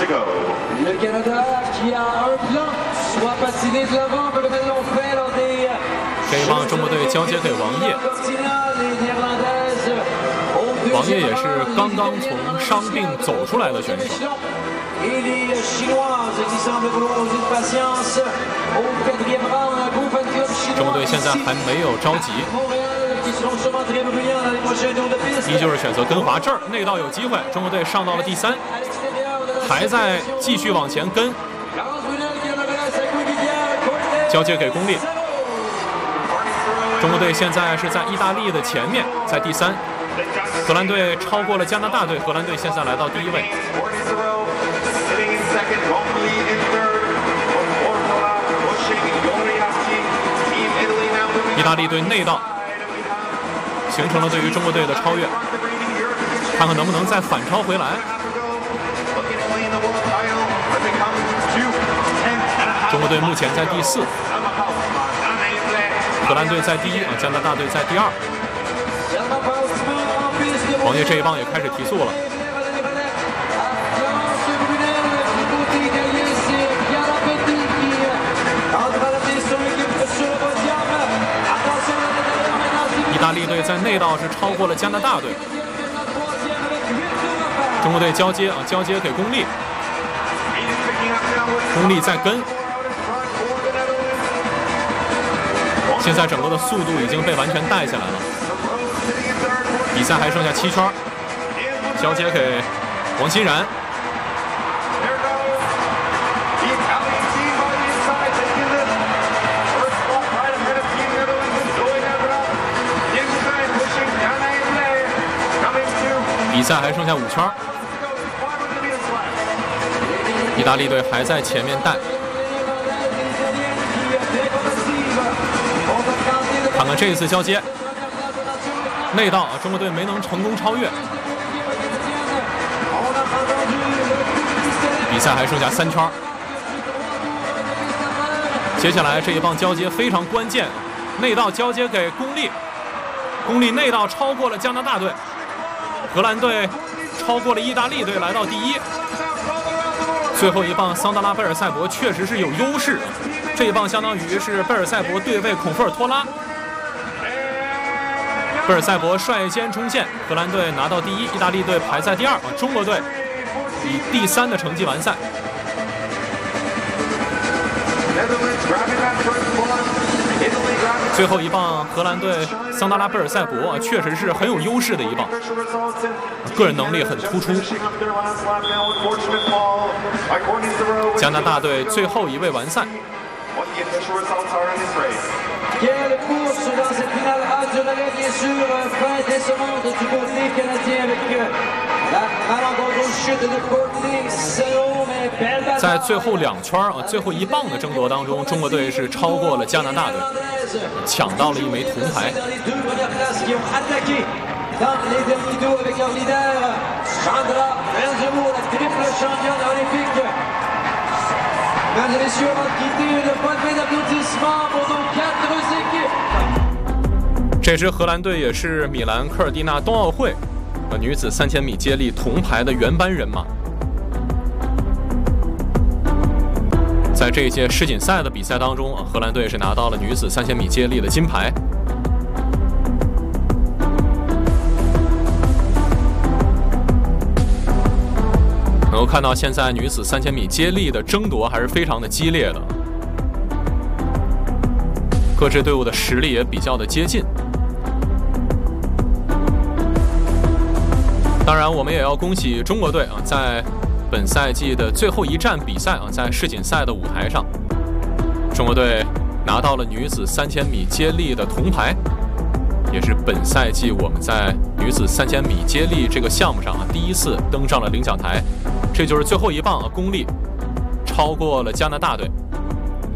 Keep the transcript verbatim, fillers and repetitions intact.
to go. Le Canada qui a un plan, soit patiner de l'avant, comme ils l'ont fait lors des 这一棒中国队交接给王烨，王烨也是刚刚从伤病走出来的选手。中国队现在还没有着急，依旧是选择跟滑，这儿内道有机会，中国队上到了第三，还在继续往前跟，交接给龚丽。中国队现在是在意大利的前面，在第三。荷兰队超过了加拿大队，荷兰队现在来到第一位。意大利队内道形成了对于中国队的超越，看看能不能再反超回来。中国队目前在第四。荷兰队在第一啊，加拿大队在第二。王烨这一棒也开始提速了。意大利队在内道是超过了加拿大队。中国队交接啊，交接给龚丽，龚丽在跟。现在整个的速度已经被完全带下来了，比赛还剩下七圈，交接给王欣然。比赛还剩下五圈，意大利队还在前面带。看看这一次交接，内道啊，中国队没能成功超越。比赛还剩下三圈，接下来这一棒交接非常关键，内道交接给龚丽，龚丽内道超过了加拿大队，荷兰队超过了意大利队，来到第一。最后一棒桑德拉贝尔塞博确实是有优势，这一棒相当于是贝尔塞博对位孔菲尔托拉。贝尔塞博率先冲线，荷兰队拿到第一，意大利队排在第二，中国队以第三的成绩完赛。最后一棒，荷兰队桑德拉贝尔塞博确实是很有优势的一棒，个人能力很突出。加拿大队最后一位完赛。 Quelle course dans cette finale A de la bien sûr, fin décevante du côté canadien avec la malencontreuse chute de Courtney Selon, mais belle bataille. 在最后两圈啊，最后一棒的争夺当中，中国队是超过了加拿大队，抢到了一枚铜牌。 Dans les derniers tours avec leur leader, Chandra Benzemo, la triple championne olympique. Mesdames et messieurs, on va quitter une bonne main d'applaudissements pour nos quatre équipes. 这支荷兰队也是米兰科尔蒂纳冬奥会女子三千米接力铜牌的原班人马。在这一届世锦赛的比赛当中，荷兰队是拿到了女子三千米接力的金牌。能够看到现在女子三千米接力的争夺还是非常的激烈的，各支队伍的实力也比较的接近。当然，我们也要恭喜中国队啊，在本赛季的最后一站比赛啊，在世锦赛的舞台上，中国队拿到了女子三千米接力的铜牌，也是本赛季我们在女子三千米接力这个项目上啊第一次登上了领奖台。这就是最后一棒啊，功力超过了加拿大队。